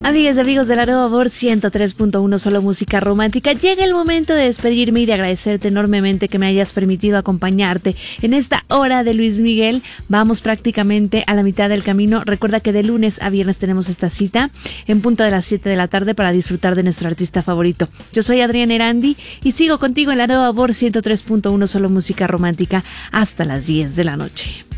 Amigas y amigos de la Nueva Voz 103.1 Solo Música Romántica, llega el momento de despedirme y de agradecerte enormemente que me hayas permitido acompañarte en esta hora de Luis Miguel. Vamos prácticamente a la mitad del camino. Recuerda que de lunes a viernes tenemos esta cita en punto de las 7 de la tarde para disfrutar de nuestro artista favorito. Yo soy Adriana Erandi y sigo contigo en la Nueva Voz 103.1 Solo Música Romántica hasta las 10 de la noche.